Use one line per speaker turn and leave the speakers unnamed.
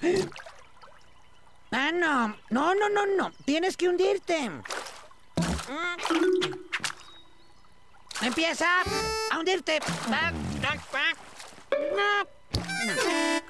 Ah, no. No. Tienes que hundirte. Empieza a hundirte. No.